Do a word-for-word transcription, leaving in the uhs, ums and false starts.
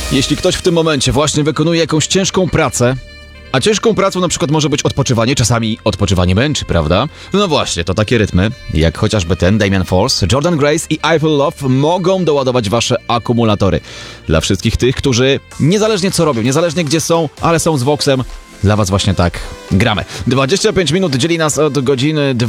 Jeśli ktoś w tym momencie właśnie wykonuje jakąś ciężką pracę, a ciężką pracą na przykład może być odpoczywanie, czasami odpoczywanie męczy, prawda? No właśnie, to takie rytmy, jak chociażby ten Damien Force, Jordan Grace i Eiffel Love mogą doładować wasze akumulatory. Dla wszystkich tych, którzy niezależnie co robią, niezależnie gdzie są, ale są z Voxem, dla was właśnie tak gramy. dwadzieścia pięć minut dzieli nas od godziny